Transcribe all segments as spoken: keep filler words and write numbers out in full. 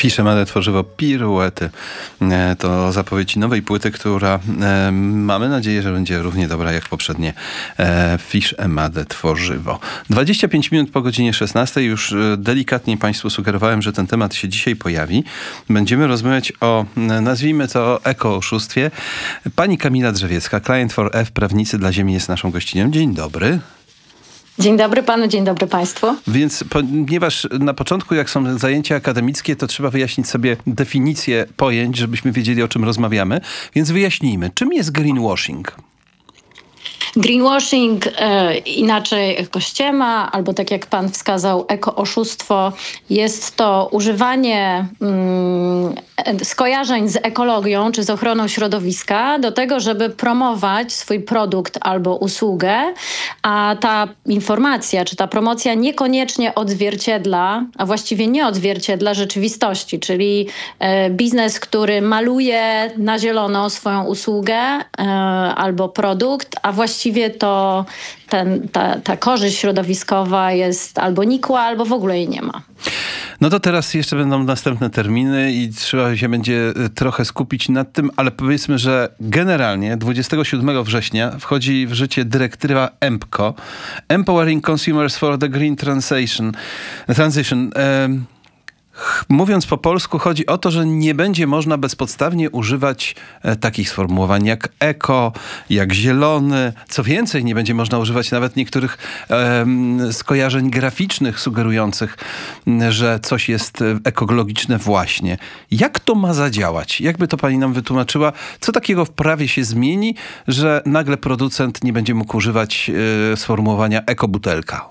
Fisze Made tworzywo Piruety. To zapowiedź nowej płyty, która e, mamy nadzieję, że będzie równie dobra jak poprzednie e, Fisze Made tworzywo. dwadzieścia pięć minut po godzinie szesnastej. Już delikatnie Państwu sugerowałem, że ten temat się dzisiaj pojawi. Będziemy rozmawiać o, nazwijmy to, ekooszustwie. Pani Kamila Drzewiecka, Client for F, prawnicy dla ziemi, jest naszą gościnią. Dzień dobry. Dzień dobry panu, dzień dobry państwu. Więc ponieważ na początku, jak są zajęcia akademickie, to trzeba wyjaśnić sobie definicję pojęć, żebyśmy wiedzieli, o czym rozmawiamy. Więc wyjaśnijmy, czym jest greenwashing? Greenwashing, e, inaczej ekościema, albo tak jak pan wskazał, ekooszustwo, jest to używanie mm, skojarzeń z ekologią czy z ochroną środowiska do tego, żeby promować swój produkt albo usługę, a ta informacja czy ta promocja niekoniecznie odzwierciedla, a właściwie nie odzwierciedla rzeczywistości, czyli e, biznes, który maluje na zielono swoją usługę e, albo produkt, a właściwie Właściwie to ten, ta, ta korzyść środowiskowa jest albo nikła, albo w ogóle jej nie ma. No to teraz jeszcze będą następne terminy i trzeba się będzie trochę skupić nad tym, ale powiedzmy, że generalnie dwudziestego siódmego września wchodzi w życie dyrektywa EMPCO, Empowering Consumers for the Green Transition. Transition. Um, Mówiąc po polsku, chodzi o to, że nie będzie można bezpodstawnie używać e, takich sformułowań jak eko, jak zielony. Co więcej, nie będzie można używać nawet niektórych e, skojarzeń graficznych sugerujących, że coś jest ekologiczne właśnie. Jak to ma zadziałać? Jakby to pani nam wytłumaczyła? Co takiego w prawie się zmieni, że nagle producent nie będzie mógł używać e, sformułowania ekobutelka?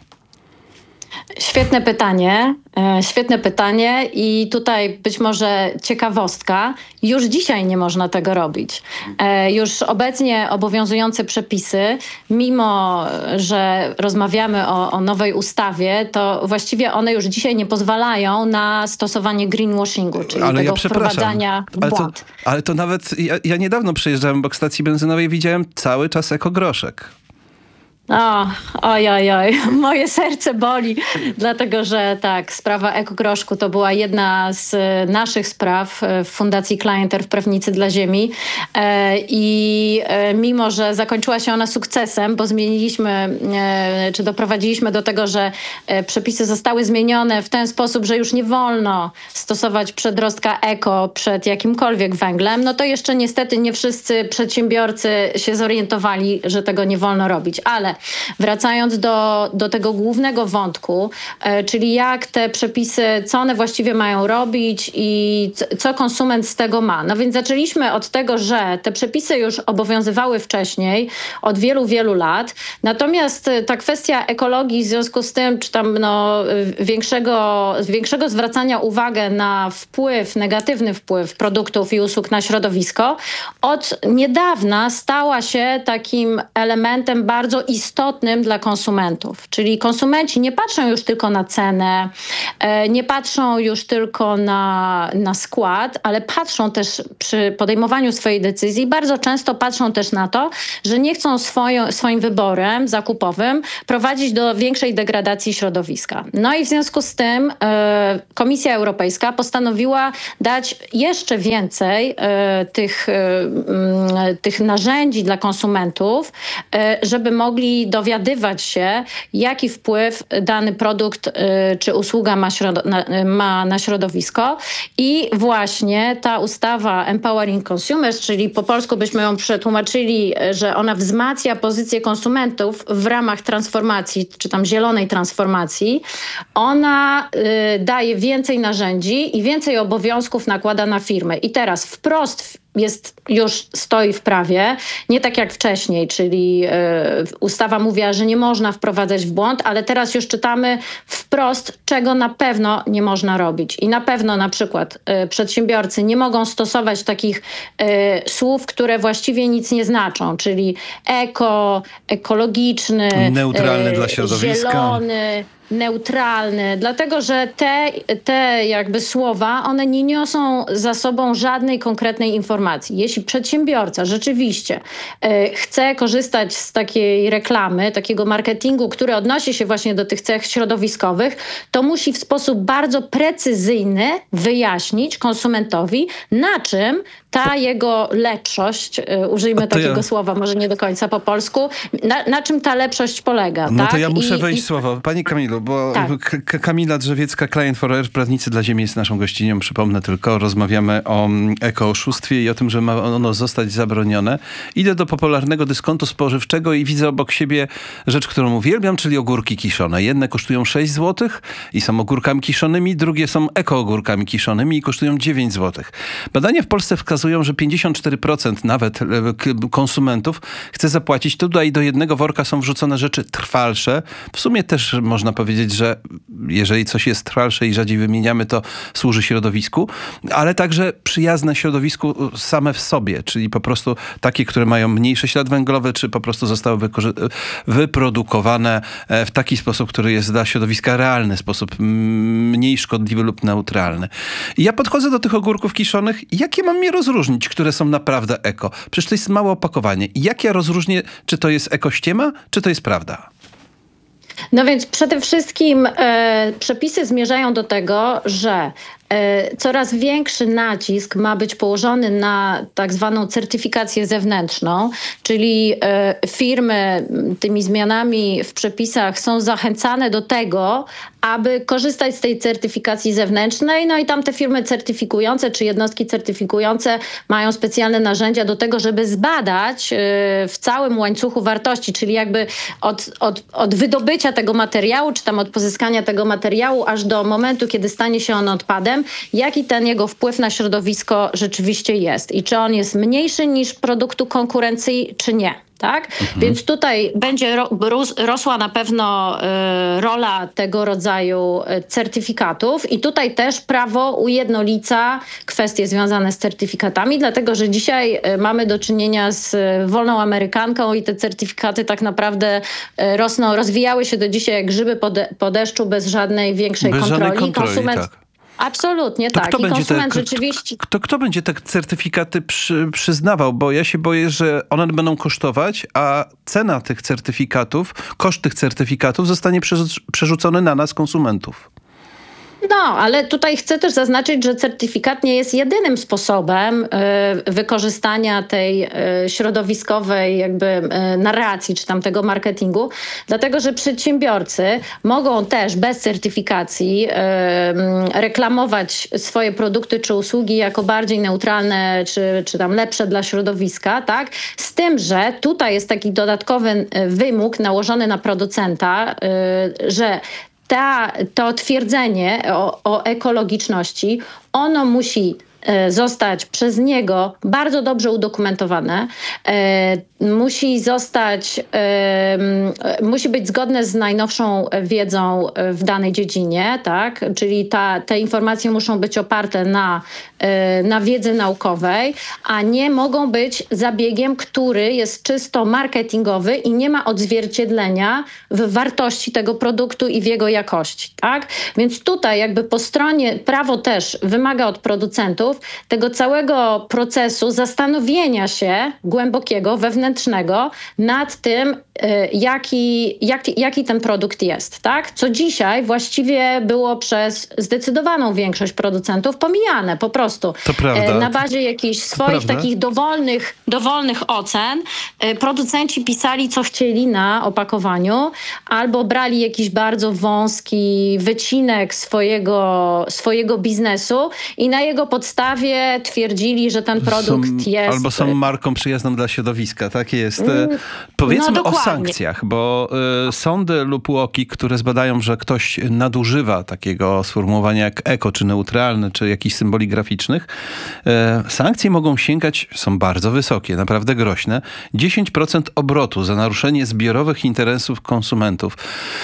Świetne pytanie, e, świetne pytanie i tutaj być może ciekawostka. Już dzisiaj nie można tego robić. E, już obecnie obowiązujące przepisy, mimo że rozmawiamy o, o nowej ustawie, to właściwie one już dzisiaj nie pozwalają na stosowanie greenwashingu, czyli ale tego ja wprowadzania w ale to, błąd. ale to nawet, ja, ja niedawno przejeżdżałem obok stacji benzynowej, widziałem cały czas ekogroszek. O, oj, oj, oj, moje serce boli, dlatego że tak, sprawa ekogroszku to była jedna z naszych spraw w Fundacji Client for F, prawnicy dla ziemi e, i e, mimo, że zakończyła się ona sukcesem, bo zmieniliśmy, e, czy doprowadziliśmy do tego, że e, przepisy zostały zmienione w ten sposób, że już nie wolno stosować przedrostka eko przed jakimkolwiek węglem, no to jeszcze niestety nie wszyscy przedsiębiorcy się zorientowali, że tego nie wolno robić, ale wracając do, do tego głównego wątku, e, czyli jak te przepisy, co one właściwie mają robić i c- co konsument z tego ma. No więc zaczęliśmy od tego, że te przepisy już obowiązywały wcześniej, od wielu, wielu lat. Natomiast ta kwestia ekologii w związku z tym, czy tam no, większego, większego zwracania uwagi na wpływ, negatywny wpływ produktów i usług na środowisko, od niedawna stała się takim elementem bardzo istotnym istotnym dla konsumentów. Czyli konsumenci nie patrzą już tylko na cenę, nie patrzą już tylko na, na skład, ale patrzą też przy podejmowaniu swojej decyzji, bardzo często patrzą też na to, że nie chcą swoją, swoim wyborem zakupowym prowadzić do większej degradacji środowiska. No i w związku z tym e, Komisja Europejska postanowiła dać jeszcze więcej e, tych, e, m, tych narzędzi dla konsumentów, e, żeby mogli dowiadywać się, jaki wpływ dany produkt y, czy usługa ma, środo- na, ma na środowisko. I właśnie ta ustawa Empowering Consumers, czyli po polsku byśmy ją przetłumaczyli, że ona wzmacnia pozycję konsumentów w ramach transformacji, czy tam zielonej transformacji, ona y, daje więcej narzędzi i więcej obowiązków nakłada na firmy. I teraz wprost jest, już stoi w prawie, nie tak jak wcześniej, czyli y, ustawa mówiła, że nie można wprowadzać w błąd, ale teraz już czytamy wprost, czego na pewno nie można robić. I na pewno na przykład y, przedsiębiorcy nie mogą stosować takich y, słów, które właściwie nic nie znaczą, czyli eko, ekologiczny, neutralny y, dla środowiska, zielony. neutralny, dlatego że te, te jakby słowa, one nie niosą za sobą żadnej konkretnej informacji. Jeśli przedsiębiorca rzeczywiście y, chce korzystać z takiej reklamy, takiego marketingu, który odnosi się właśnie do tych cech środowiskowych, to musi w sposób bardzo precyzyjny wyjaśnić konsumentowi, na czym ta jego lepszość, y, użyjmy takiego ja... słowa, może nie do końca po polsku, na, na czym ta lepszość polega. No tak? to ja muszę I, wejść i... słowo. Pani Kamilu, bo tak. K- Kamila Drzewiecka, Client for Earth, Prawnicy dla Ziemi jest naszą gościnią, przypomnę tylko. Rozmawiamy o ekooszustwie i o tym, że ma ono zostać zabronione. Idę do popularnego dyskontu spożywczego i widzę obok siebie rzecz, którą uwielbiam, czyli ogórki kiszone. Jedne kosztują sześć złotych i są ogórkami kiszonymi, drugie są ekoogórkami kiszonymi i kosztują dziewięć złotych. Badania w Polsce wskazują, że pięćdziesiąt cztery procent nawet konsumentów chce zapłacić. Tutaj do jednego worka są wrzucone rzeczy trwalsze. W sumie też można powiedzieć, że jeżeli coś jest trwalsze i rzadziej wymieniamy, to służy środowisku, ale także przyjazne środowisku same w sobie, czyli po prostu takie, które mają mniejszy ślad węglowy, czy po prostu zostały wykorzy- wyprodukowane w taki sposób, który jest dla środowiska realny, sposób mniej szkodliwy lub neutralny. I ja podchodzę do tych ogórków kiszonych. Jakie mam je rozróżnić, które są naprawdę eko? Przecież to jest małe opakowanie. Jak ja rozróżnię, czy to jest ekościema, czy to jest prawda? No więc przede wszystkim e, przepisy zmierzają do tego, że e, coraz większy nacisk ma być położony na tak zwaną certyfikację zewnętrzną, czyli e, firmy tymi zmianami w przepisach są zachęcane do tego, aby korzystać z tej certyfikacji zewnętrznej. No i tam te firmy certyfikujące czy jednostki certyfikujące mają specjalne narzędzia do tego, żeby zbadać e, w całym łańcuchu wartości, czyli jakby od, od, od wydobycia tego materiału, czy tam od pozyskania tego materiału, aż do momentu, kiedy stanie się on odpadem, jaki ten jego wpływ na środowisko rzeczywiście jest i czy on jest mniejszy niż produktu konkurencji, czy nie. Tak? Mhm. Więc tutaj będzie ro, rosła na pewno y, rola tego rodzaju certyfikatów i tutaj też prawo ujednolica kwestie związane z certyfikatami, dlatego że dzisiaj y, mamy do czynienia z y, wolną amerykanką i te certyfikaty tak naprawdę y, rosną, rozwijały się do dzisiaj jak grzyby po, de, po deszczu bez żadnej większej bez kontroli. Żadnej kontroli Konsument... tak. Absolutnie to tak. Kto I będzie konsument te, rzeczywiście... Kto, kto będzie te certyfikaty przy, przyznawał? Bo ja się boję, że one będą kosztować, a cena tych certyfikatów, koszt tych certyfikatów zostanie przerzucony na nas, konsumentów. No, ale tutaj chcę też zaznaczyć, że certyfikat nie jest jedynym sposobem y, wykorzystania tej y, środowiskowej jakby y, narracji czy tam tego marketingu, dlatego że przedsiębiorcy mogą też bez certyfikacji y, y, reklamować swoje produkty czy usługi jako bardziej neutralne czy, czy tam lepsze dla środowiska, tak? Z tym, że tutaj jest taki dodatkowy wymóg nałożony na producenta, y, że Ta, to twierdzenie o, o ekologiczności, ono musi e, zostać przez niego bardzo dobrze udokumentowane, e, musi zostać, e, musi być zgodne z najnowszą wiedzą w danej dziedzinie, tak? Czyli ta, te informacje muszą być oparte na, e, na wiedzy naukowej, a nie mogą być zabiegiem, który jest czysto marketingowy i nie ma odzwierciedlenia w wartości tego produktu i w jego jakości, tak? Więc tutaj jakby po stronie prawo też wymaga od producentów tego całego procesu zastanowienia się głębokiego, wewnętrznego nad tym, jaki, jaki, jaki ten produkt jest, tak? Co dzisiaj właściwie było przez zdecydowaną większość producentów pomijane po prostu. To prawda. Na bazie jakichś swoich takich dowolnych, dowolnych ocen producenci pisali, co chcieli na opakowaniu, albo brali jakiś bardzo wąski wycinek swojego, swojego biznesu i na jego podstawie twierdzili, że ten produkt są, jest... Albo są marką przyjazną dla środowiska, tak jest. Mm, Powiedzmy no, o sankcjach, bo y, sądy lub łoki, które zbadają, że ktoś nadużywa takiego sformułowania jak eko, czy neutralny, czy jakichś symboli graficznych, y, sankcje mogą sięgać, są bardzo wysokie, naprawdę groźne, dziesięć procent obrotu za naruszenie zbiorowych interesów konsumentów.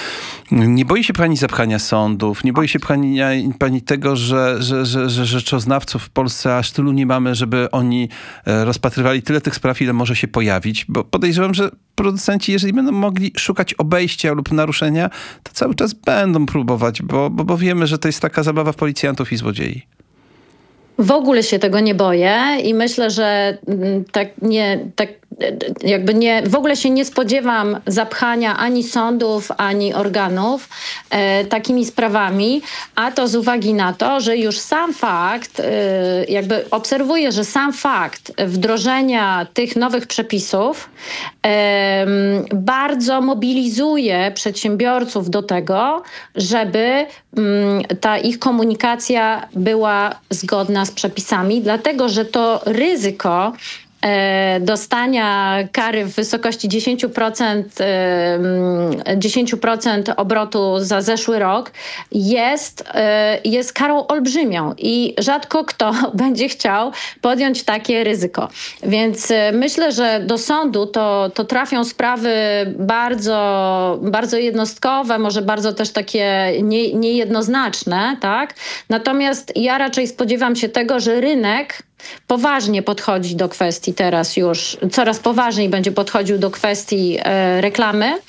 Nie boi się pani zapchania sądów? Nie boi się pani, pani tego, że, że, że, że rzeczoznawców w Polsce aż tylu nie mamy, żeby oni rozpatrywali tyle tych spraw, ile może się pojawić? Bo podejrzewam, że producenci, jeżeli będą mogli szukać obejścia lub naruszenia, to cały czas będą próbować, bo, bo, bo wiemy, że to jest taka zabawa w policjantów i złodziei. W ogóle się tego nie boję i myślę, że tak nie, tak jakby nie, w ogóle się nie spodziewam zapchania ani sądów, ani organów e, takimi sprawami, a to z uwagi na to, że już sam fakt, e, jakby obserwuję, że sam fakt wdrożenia tych nowych przepisów e, bardzo mobilizuje przedsiębiorców do tego, żeby m, ta ich komunikacja była zgodna z przepisami, dlatego że to ryzyko dostania kary w wysokości dziesięć procent, dziesięć procent obrotu za zeszły rok jest, jest karą olbrzymią i rzadko kto będzie chciał podjąć takie ryzyko. Więc myślę, że do sądu to, to trafią sprawy bardzo, bardzo jednostkowe, może bardzo też takie nie, niejednoznaczne, tak? Natomiast ja raczej spodziewam się tego, że rynek poważnie podchodzi do kwestii teraz już, coraz poważniej będzie podchodził do kwestii e, reklamy e,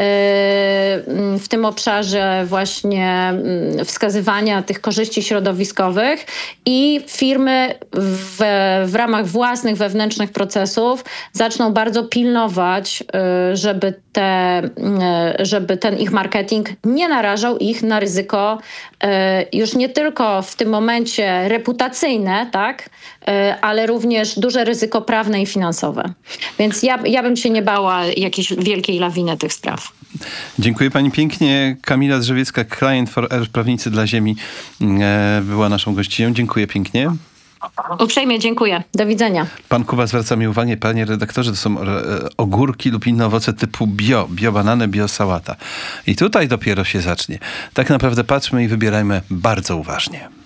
w tym obszarze właśnie m, wskazywania tych korzyści środowiskowych i firmy w, w ramach własnych wewnętrznych procesów zaczną bardzo pilnować, e, żeby, te, e, żeby ten ich marketing nie narażał ich na ryzyko e, już nie tylko w tym momencie reputacyjne, tak, ale również duże ryzyko prawne i finansowe. Więc ja, ja bym się nie bała jakiejś wielkiej lawiny tych spraw. Dziękuję pani pięknie. Kamila Drzewiecka, Client for Earth, prawnicy dla ziemi, była naszą gościnią. Dziękuję pięknie. Uprzejmie dziękuję. Do widzenia. Pan Kuba zwraca mi uwagę, panie redaktorze, to są ogórki lub inne owoce typu bio, biobanany, biosałata. I tutaj dopiero się zacznie. Tak naprawdę patrzmy i wybierajmy bardzo uważnie.